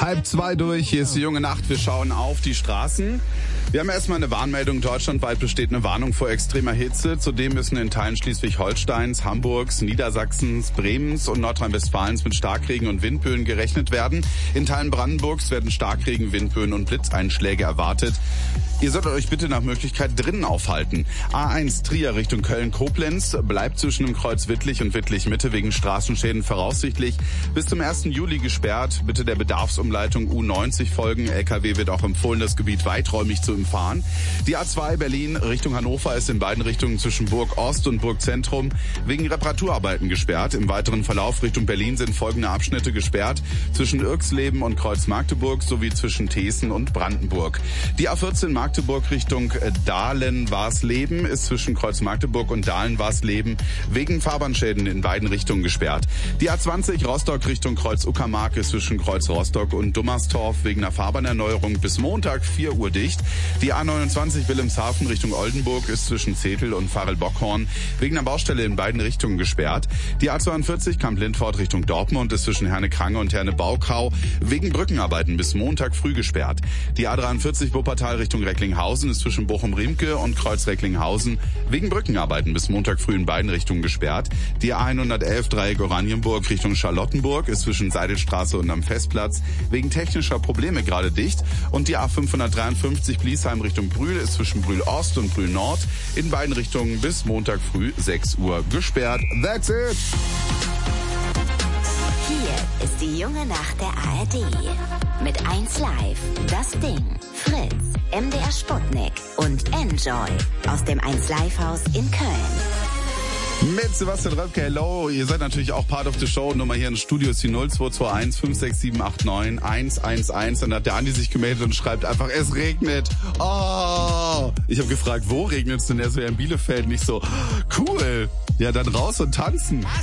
1:30 durch. Hier ist die junge Nacht. Wir schauen auf die Straßen. Wir haben erstmal eine Warnmeldung. Deutschlandweit besteht eine Warnung vor extremer Hitze. Zudem müssen in Teilen Schleswig-Holsteins, Hamburgs, Niedersachsens, Bremens und Nordrhein-Westfalens mit Starkregen und Windböen gerechnet werden. In Teilen Brandenburgs werden Starkregen, Windböen und Blitzeinschläge erwartet. Ihr solltet euch bitte nach Möglichkeit drinnen aufhalten. A1 Trier Richtung Köln-Koblenz bleibt zwischen dem Kreuz Wittlich und Wittlich-Mitte wegen Straßenschäden voraussichtlich bis zum 1. Juli gesperrt. Bitte der Bedarfsumleitung U90 folgen. LKW wird auch empfohlen, das Gebiet weiträumig zu umfahren. Die A2 Berlin Richtung Hannover ist in beiden Richtungen zwischen Burg Ost und Burg Zentrum wegen Reparaturarbeiten gesperrt. Im weiteren Verlauf Richtung Berlin sind folgende Abschnitte gesperrt: zwischen Irxleben und Kreuz Magdeburg sowie zwischen Thesen und Brandenburg. Die A14 Magdeburg Richtung Dahlen-Warsleben ist zwischen Kreuz Magdeburg und Dahlen-Warsleben wegen Fahrbahnschäden in beiden Richtungen gesperrt. Die A20 Rostock Richtung Kreuz Uckermark ist zwischen Kreuz Rostock und Dummerstorf wegen einer Fahrbahnerneuerung bis Montag 4 Uhr dicht. Die A29 Wilhelmshaven Richtung Oldenburg ist zwischen Zetel und Varel-Bockhorn wegen einer Baustelle in beiden Richtungen gesperrt. Die A42 Kamp-Lindfort Richtung Dortmund ist zwischen Herne-Krange und Herne-Baukau wegen Brückenarbeiten bis Montag früh gesperrt. Die A43 Wuppertal Richtung Recklinghausen ist zwischen Bochum-Riemke und Kreuz-Recklinghausen wegen Brückenarbeiten bis Montag früh in beiden Richtungen gesperrt. Die A111 Dreieck Oranienburg Richtung Charlottenburg ist zwischen Seidelstraße und am Festplatz wegen technischer Probleme gerade dicht. Und die A553 Bliesheim Richtung Brühl ist zwischen Brühl Ost und Brühl Nord in beiden Richtungen bis Montag früh 6 Uhr gesperrt. That's it! Hier ist die junge Nacht der ARD. Mit 1Live, Das Ding, Fritz, MDR Sputnik und Enjoy aus dem 1Live-Haus in Köln. Mit Sebastian Röpke, hello. Ihr seid natürlich auch part of the show. Nummer hier im Studio ist die 0221 56789 111. Dann hat der Andi sich gemeldet und schreibt einfach, es regnet. Oh! Ich habe gefragt, wo regnet es denn? Er so, ja, in Bielefeld. Nicht so, cool. Ja, dann raus und tanzen.